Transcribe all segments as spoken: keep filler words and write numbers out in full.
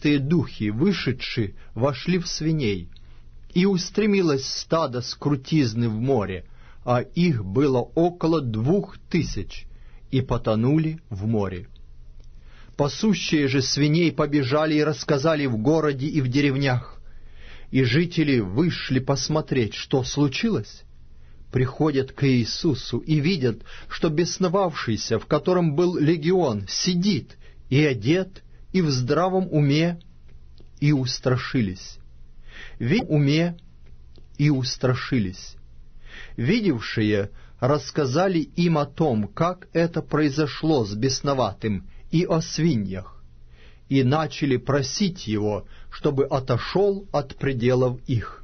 нечистые духи, вышедшие, вошли в свиней, и устремилось стадо с крутизны в море, а их было около двух тысяч, и потонули в море. Пасущие же свиней побежали и рассказали в городе и в деревнях, и жители вышли посмотреть, что случилось. Приходят к Иисусу и видят, что бесновавшийся, в котором был легион, сидит и одет, и в здравом уме, и устрашились. В уме и устрашились. Видевшие рассказали им о том, как это произошло с бесноватым, и о свиньях, и начали просить его, чтобы отошел от пределов их.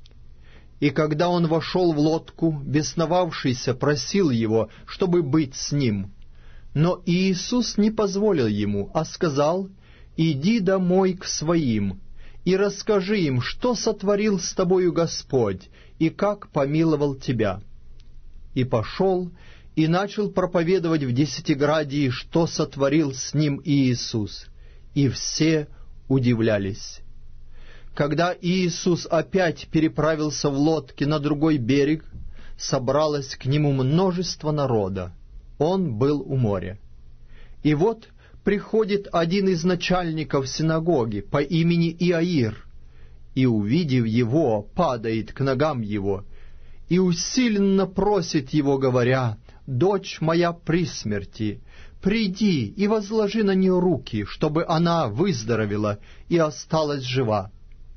И когда он вошел в лодку, бесновавшийся просил его, чтобы быть с ним. Но Иисус не позволил ему, а сказал: «Иди домой к своим, и расскажи им, что сотворил с тобою Господь, и как помиловал тебя». И пошел, и начал проповедовать в Десятиградии, что сотворил с ним Иисус, и все удивлялись. Когда Иисус опять переправился в лодке на другой берег, собралось к нему множество народа. Он был у моря. И вот приходит один из начальников синагоги по имени Иаир, и, увидев его, падает к ногам его, и усиленно просит его, говоря: «Дочь моя при смерти, приди и возложи на нее руки, чтобы она выздоровела и осталась жива».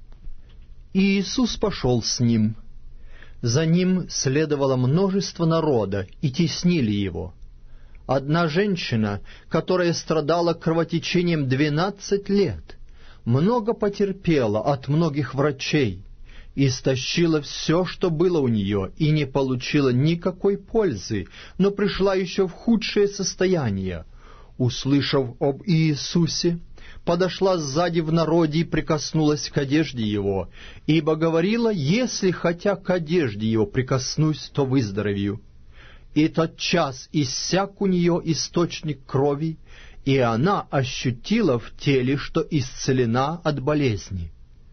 И Иисус пошел с ним. За ним следовало множество народа, и теснили его. Одна женщина, которая страдала кровотечением двенадцать лет, много потерпела от многих врачей, истощила все, что было у нее, и не получила никакой пользы, но пришла еще в худшее состояние. Услышав об Иисусе, подошла сзади в народе и прикоснулась к одежде его, ибо говорила: «Если хотя к одежде его прикоснусь, то выздоровею». И тотчас иссяк у нее источник крови, и она ощутила в теле, что исцелена от болезни.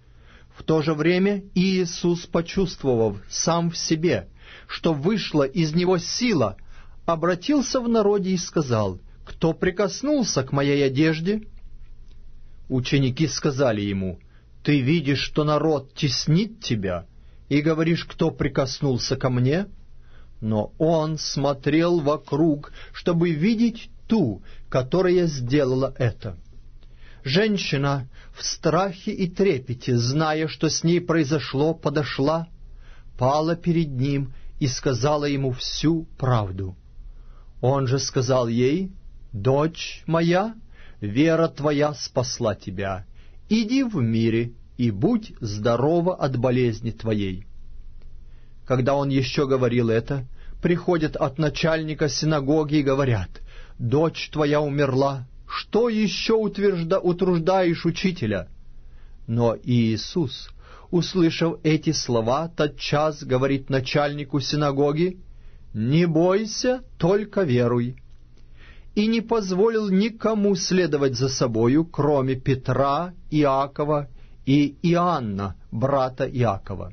В то же время Иисус, почувствовав сам в себе, что вышла из него сила, обратился в народе и сказал: «Кто прикоснулся к моей одежде?» Ученики сказали ему: «Ты видишь, что народ теснит тебя, и говоришь: кто прикоснулся ко мне?» Но он смотрел вокруг, чтобы видеть ту, которая сделала это. Женщина в страхе и трепете, зная, что с ней произошло, подошла, пала перед ним и сказала ему всю правду. Он же сказал ей: «Дочь моя, вера твоя спасла тебя. Иди в мире и будь здорова от болезни твоей». Когда он еще говорил это, приходят от начальника синагоги и говорят: «Дочь твоя умерла, что еще утвержда, утруждаешь учителя?» Но Иисус, услышав эти слова, тотчас говорит начальнику синагоги: «Не бойся, только веруй». И не позволил никому следовать за собою, кроме Петра, Иакова и Иоанна, брата Иакова.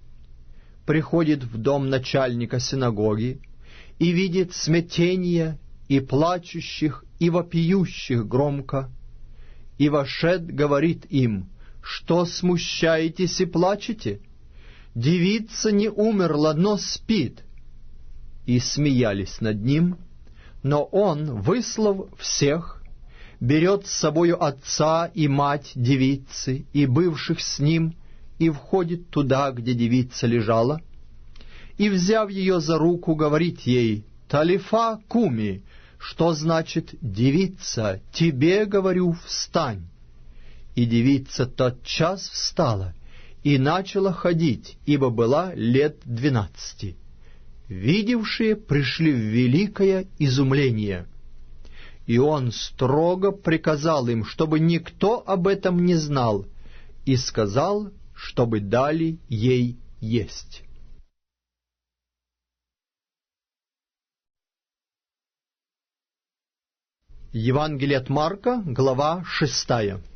Приходит в дом начальника синагоги и видит смятение, и плачущих, и вопиющих громко, и вошед говорит им: «Что смущаетесь и плачете? Девица не умерла, но спит». И смеялись над ним, но он, выслав всех, берет с собою отца и мать девицы и бывших с ним, и входит туда, где девица лежала, и, взяв ее за руку, говорит ей: «Талифа куми», что значит: «Девица, тебе говорю, встань». И девица тотчас встала и начала ходить, ибо была лет двенадцати. Видевшие пришли в великое изумление. И он строго приказал им, чтобы никто об этом не знал, и сказал, чтобы дали ей есть. Евангелие от Марка, глава шестая.